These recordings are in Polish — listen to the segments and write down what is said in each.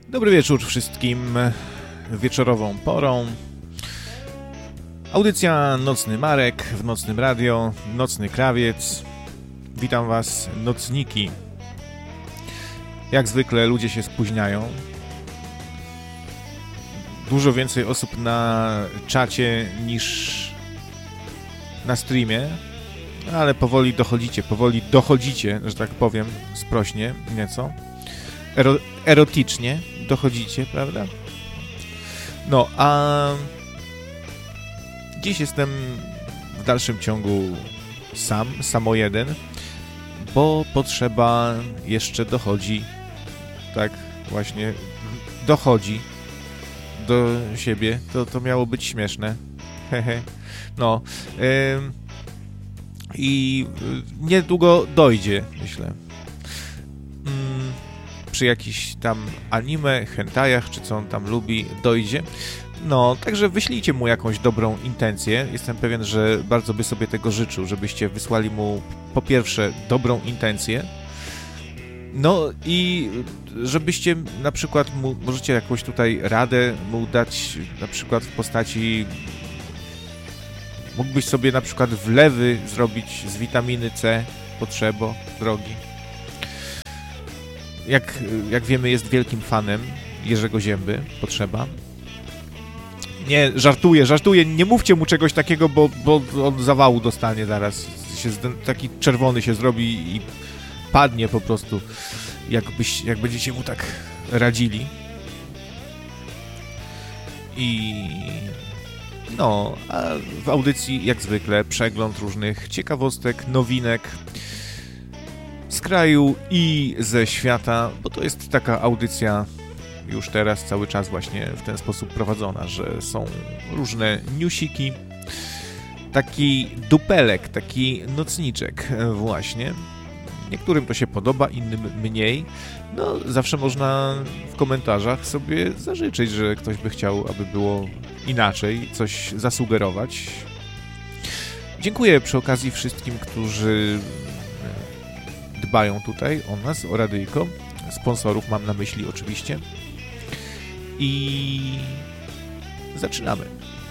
Dobry wieczór wszystkim wieczorową porą. Audycja Nocny Marek w Nocnym Radio, Nocny Krawiec. Witam was, nocniki. Jak zwykle ludzie się spóźniają. Dużo więcej osób na czacie niż na streamie, ale powoli dochodzicie, że tak powiem, sprośnie nieco. Erotycznie dochodzicie, prawda? No, a dziś jestem w dalszym ciągu samo jeden, bo potrzeba jeszcze dochodzi, tak właśnie, dochodzi do siebie, to miało być śmieszne, hehe, no, i niedługo dojdzie, myślę. Przy jakichś tam anime, hentajach, czy co on tam lubi, dojdzie. No, także wyślijcie mu jakąś dobrą intencję. Jestem pewien, że bardzo by sobie tego życzył, żebyście wysłali mu po pierwsze dobrą intencję. No i żebyście na przykład możecie jakąś tutaj radę mu dać, na przykład w postaci... Mógłbyś sobie na przykład wlewy zrobić z witaminy C, potrzebo, drogi. Jak wiemy, jest wielkim fanem Jerzego Zięby, potrzeba. Nie, żartuję, nie mówcie mu czegoś takiego, bo on zawału dostanie zaraz. Taki czerwony się zrobi i padnie po prostu, jak będziecie mu tak radzili. I no, a w audycji jak zwykle przegląd różnych ciekawostek, nowinek z kraju i ze świata, bo to jest taka audycja już teraz cały czas właśnie w ten sposób prowadzona, że są różne newsiki, taki dupelek, taki nocniczek właśnie. Niektórym to się podoba, innym mniej. No, zawsze można w komentarzach sobie zażyczyć, że ktoś by chciał, aby było inaczej, coś zasugerować. Dziękuję przy okazji wszystkim, którzy dbają tutaj o nas, o radyjko. Sponsorów mam na myśli oczywiście. I zaczynamy.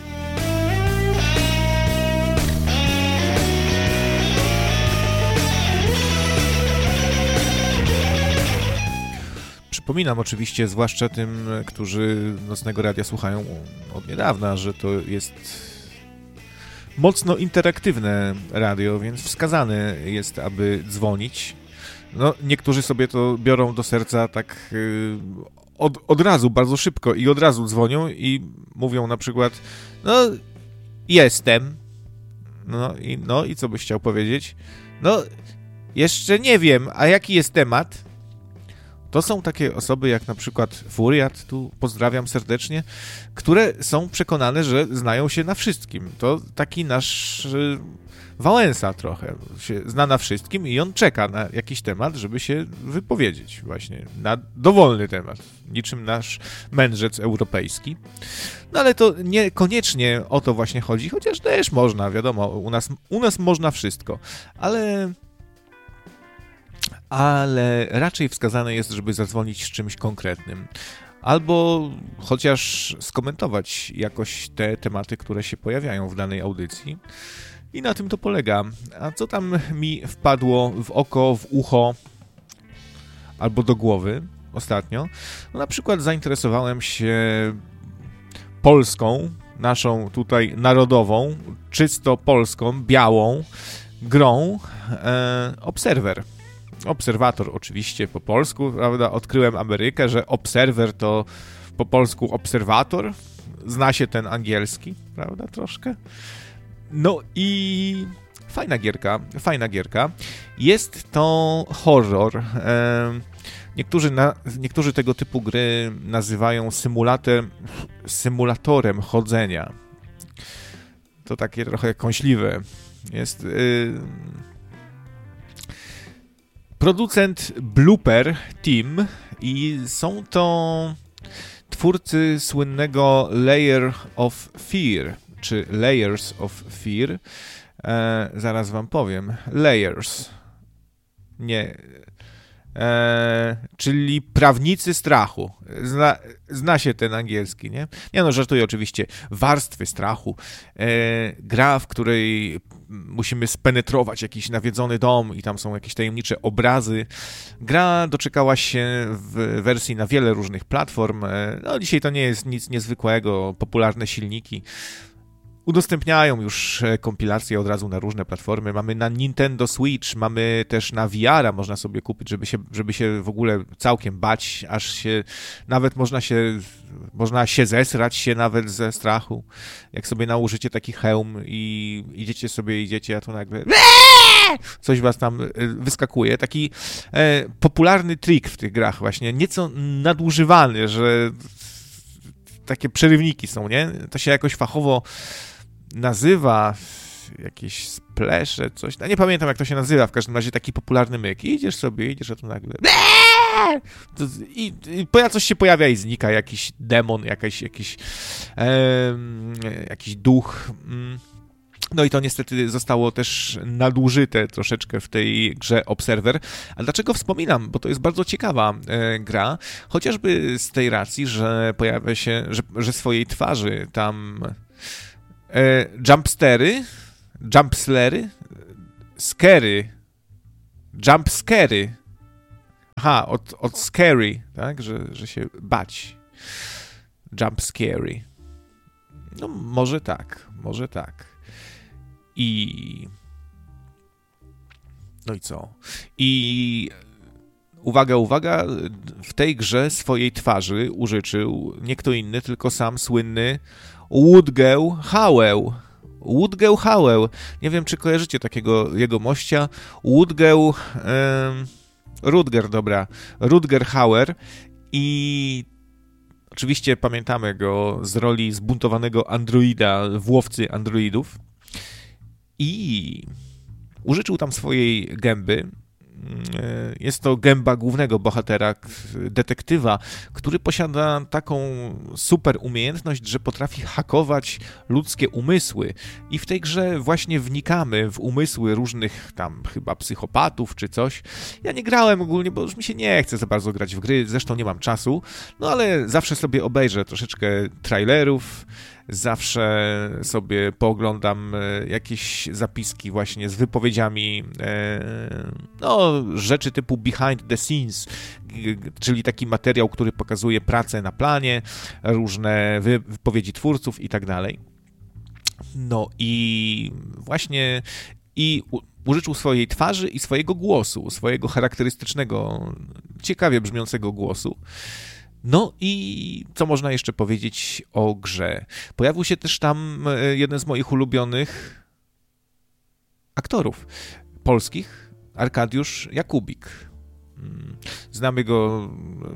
Przypominam oczywiście, zwłaszcza tym, którzy Nocnego Radia słuchają od niedawna, że to jest mocno interaktywne radio, więc wskazane jest, aby dzwonić. No, niektórzy sobie to biorą do serca tak od razu, bardzo szybko i od razu dzwonią i mówią na przykład, no, jestem. No i co byś chciał powiedzieć? No, jeszcze nie wiem, a jaki jest temat? To są takie osoby jak na przykład Furiat, tu pozdrawiam serdecznie, które są przekonane, że znają się na wszystkim. To taki nasz Wałęsa trochę, się zna na wszystkim i on czeka na jakiś temat, żeby się wypowiedzieć właśnie, na dowolny temat, niczym nasz mędrzec europejski. No ale to niekoniecznie o to właśnie chodzi, chociaż też można, wiadomo, u nas można wszystko, ale raczej wskazane jest, żeby zadzwonić z czymś konkretnym. Albo chociaż skomentować jakoś te tematy, które się pojawiają w danej audycji. I na tym to polega. A co tam mi wpadło w oko, w ucho albo do głowy ostatnio? No, na przykład zainteresowałem się polską, naszą tutaj narodową, czysto polską, białą grą Obserwator oczywiście po polsku, prawda? Odkryłem Amerykę, że obserwer to po polsku obserwator. Zna się ten angielski, prawda? Troszkę. No i fajna gierka. Jest to horror. Niektórzy tego typu gry nazywają symulatorem chodzenia. To takie trochę kąśliwe. Jest... Producent Blooper Team i są to twórcy słynnego Layer of Fear, czy Layers of Fear. Zaraz wam powiem. Layers. Nie. czyli prawnicy strachu. Zna się ten angielski, nie? Nie no, żartuję oczywiście. Warstwy strachu. Gra, w której musimy spenetrować jakiś nawiedzony dom i tam są jakieś tajemnicze obrazy. Gra doczekała się w wersji na wiele różnych platform. No dzisiaj to nie jest nic niezwykłego. Popularne silniki udostępniają już kompilacje od razu na różne platformy. Mamy na Nintendo Switch, mamy też na VR-a można sobie kupić, żeby się w ogóle całkiem bać, aż się nawet można się zesrać się nawet ze strachu. Jak sobie nałożycie taki hełm i idziecie, a tu nagle coś was tam wyskakuje. Taki popularny trik w tych grach właśnie, nieco nadużywany, że takie przerywniki są, nie? To się jakoś fachowo nazywa, jakieś splesze, coś. No nie pamiętam, jak to się nazywa, w każdym razie taki popularny myk. Idziesz, a tu nagle i coś się pojawia i znika, jakiś demon, jakiś duch. No i to niestety zostało też nadużyte troszeczkę w tej grze Observer. A dlaczego wspominam? Bo to jest bardzo ciekawa gra, chociażby z tej racji, że pojawia się, że swojej twarzy tam jumpscary. Aha, od scary, tak? Że się bać. Jumpscary. No może tak. No i co? I uwaga, w tej grze swojej twarzy użyczył nie kto inny, tylko sam słynny Woodgell Howell. Nie wiem, czy kojarzycie takiego jego mościa. Rutger Hauer. I oczywiście pamiętamy go z roli zbuntowanego androida w Łowcy androidów. I użyczył tam swojej gęby. Jest to gęba głównego bohatera, detektywa, który posiada taką super umiejętność, że potrafi hakować ludzkie umysły. I w tej grze właśnie wnikamy w umysły różnych tam chyba psychopatów czy coś. Ja nie grałem ogólnie, bo już mi się nie chce za bardzo grać w gry, zresztą nie mam czasu, no ale zawsze sobie obejrzę troszeczkę trailerów, zawsze sobie pooglądam jakieś zapiski właśnie z wypowiedziami, no, rzeczy typu behind the scenes, czyli taki materiał, który pokazuje pracę na planie, różne wypowiedzi twórców i tak dalej. No i właśnie użyczył swojej twarzy i swojego głosu, swojego charakterystycznego, ciekawie brzmiącego głosu. No i co można jeszcze powiedzieć o grze? Pojawił się też tam jeden z moich ulubionych aktorów polskich, Arkadiusz Jakubik. Znamy go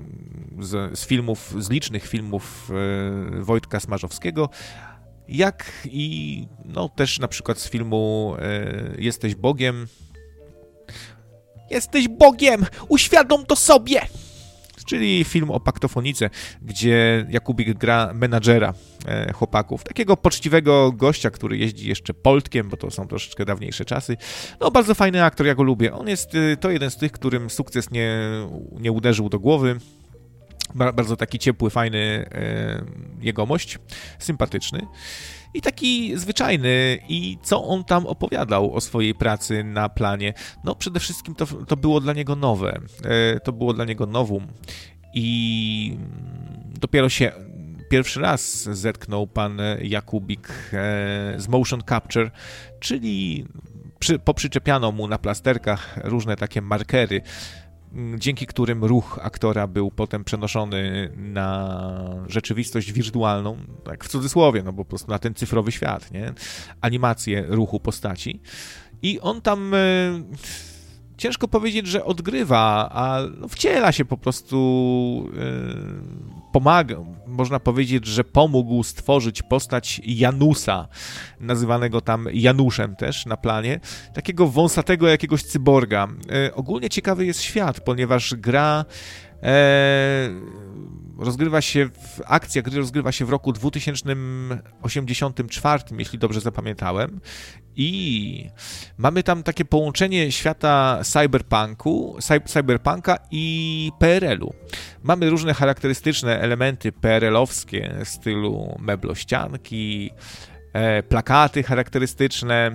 z licznych filmów Wojtka Smarzowskiego, jak i no, też na przykład z filmu Jesteś Bogiem. Jesteś Bogiem! Uświadom to sobie! Czyli film o paktofonice, gdzie Jakubik gra menadżera chłopaków. Takiego poczciwego gościa, który jeździ jeszcze Poltkiem, bo to są troszeczkę dawniejsze czasy. No, bardzo fajny aktor, ja go lubię. On jest to jeden z tych, którym sukces nie uderzył do głowy. Bardzo taki ciepły, fajny jegomość, sympatyczny. I taki zwyczajny. I co on tam opowiadał o swojej pracy na planie? No przede wszystkim to było dla niego nowe. To było dla niego nowum. I dopiero się pierwszy raz zetknął pan Jakubik z motion capture, czyli poprzyczepiano mu na plasterkach różne takie markery, dzięki którym ruch aktora był potem przenoszony na rzeczywistość wirtualną, tak w cudzysłowie, no bo po prostu na ten cyfrowy świat, nie? Animację ruchu postaci. I on tam ciężko powiedzieć, że odgrywa, a no, wciela się po prostu, pomaga. Można powiedzieć, że pomógł stworzyć postać Janusa, nazywanego tam Januszem też na planie, takiego wąsatego jakiegoś cyborga. Ogólnie ciekawy jest świat, ponieważ gra akcja gry rozgrywa się w roku 2084, jeśli dobrze zapamiętałem. I mamy tam takie połączenie świata cyberpunka i PRL-u. Mamy różne charakterystyczne elementy PRL-owskie w stylu meblościanki, plakaty charakterystyczne.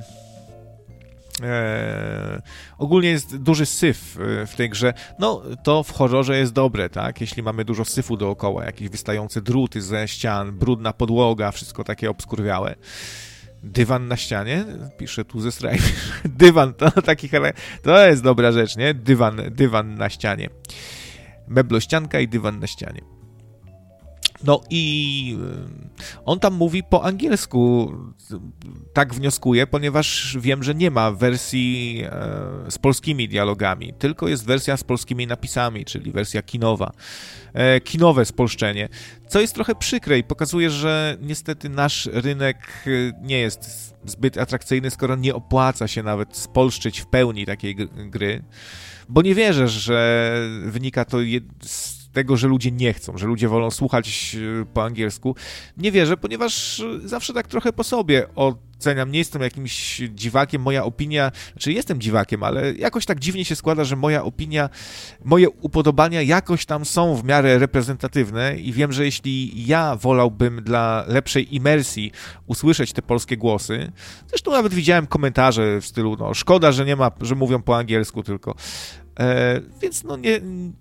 Ogólnie jest duży syf w tej grze. No, to w horrorze jest dobre, tak? Jeśli mamy dużo syfu dookoła, jakieś wystające druty ze ścian, brudna podłoga, wszystko takie obskurwiałe. Dywan na ścianie? Pisze tu ze strajku. Dywan, to jest dobra rzecz, nie? Dywan na ścianie. Meblościanka i dywan na ścianie. No i on tam mówi po angielsku, tak wnioskuję, ponieważ wiem, że nie ma wersji z polskimi dialogami, tylko jest wersja z polskimi napisami, czyli wersja kinowa. Kinowe spolszczenie, co jest trochę przykre i pokazuje, że niestety nasz rynek nie jest zbyt atrakcyjny, skoro nie opłaca się nawet spolszczyć w pełni takiej gry, bo nie wierzę, że wynika to z tego, że ludzie nie chcą, że ludzie wolą słuchać po angielsku. Nie wierzę, ponieważ zawsze tak trochę po sobie oceniam. Nie jestem jakimś dziwakiem, moja opinia, znaczy jestem dziwakiem, ale jakoś tak dziwnie się składa, że moja opinia, moje upodobania jakoś tam są w miarę reprezentatywne i wiem, że jeśli ja wolałbym dla lepszej imersji usłyszeć te polskie głosy, zresztą nawet widziałem komentarze w stylu, no szkoda, że nie ma, że mówią po angielsku tylko. Więc no